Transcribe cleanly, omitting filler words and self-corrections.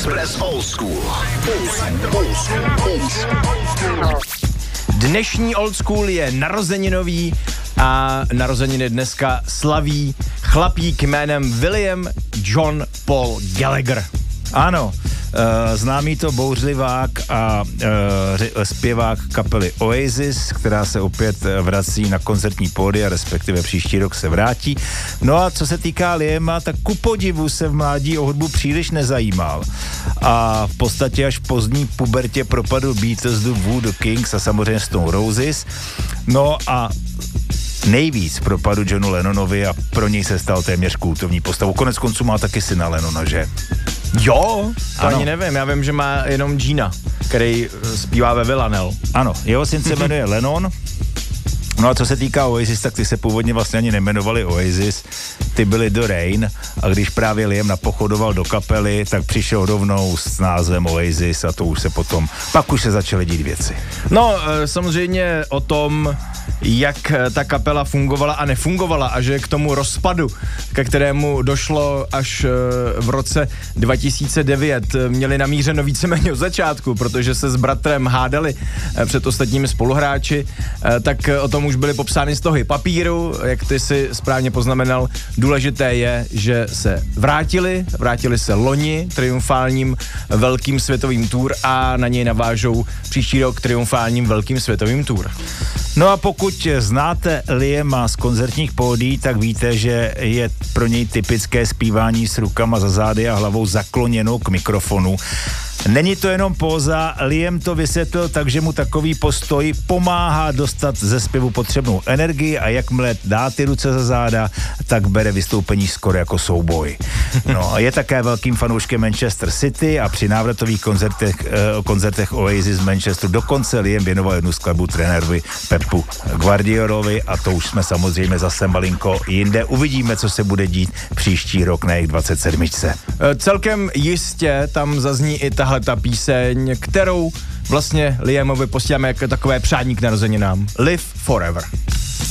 Express Old School. Dnešní Old School je narozeninový a narozeniny dneska slaví chlapík jménem William John Paul Gallagher. Ano, známý to bouřlivák a zpěvák kapely Oasis, která se opět vrací na koncertní pódia, respektive příští rok se vrátí. No a co se týká Liama, tak ku podivu se v mládí o hudbu příliš nezajímal. A v podstatě až v pozdní pubertě propadl Beatles, The Who, The Kings a samozřejmě Stone Roses. No a nejvíc propadl Johnu Lennonovi a pro něj se stal téměř kultovní postavou. Konec konců má taky syna Lennona, že? Jo, to ano. Ani nevím, já vím, že má jenom Gina, který zpívá ve Villanelle. Ano, jeho syn se jmenuje Lennon. No a co se týká Oasis, tak ty se původně vlastně ani nejmenovali Oasis, ty byly The Rain a když právě Liam napochodoval do kapely, tak přišel rovnou s názvem Oasis a to už se potom, pak už se začaly dít věci. No, samozřejmě o tom, jak ta kapela fungovala a nefungovala a že k tomu rozpadu, ke kterému došlo až v roce 2009, měli namířeno víceméně od začátku, protože se s bratrem hádali před ostatními spoluhráči, tak o tom už byly popsány stohy papíru, jak ty si správně poznamenal. Důležité je, že se vrátili se loni triumfálním velkým světovým tour a na něj navážou příští rok triumfálním velkým světovým tour. No a pokud znáte Liama z koncertních pódií, tak víte, že je pro něj typické zpívání s rukama za zády a hlavou zakloněnou k mikrofonu. Není to jenom póza, Liam to vysvětlil tak, že mu takový postoj pomáhá dostat ze zpěvu potřebnou energii a jakmile dá ty ruce za záda, tak bere vystoupení skoro jako souboj. No a je také velkým fanouškem Manchester City a při návratových koncertech Oasis z Manchesteru dokonce Liam věnoval jednu skladbu trenérovi Pepu Guardiolovi a to už jsme samozřejmě zase malinko jinde. Uvidíme, co se bude dít příští rok na jejich 27. Celkem jistě tam zazní i tahle ta píseň, kterou vlastně Liamovi posíláme jako takové přání k narozeninám. Live Forever.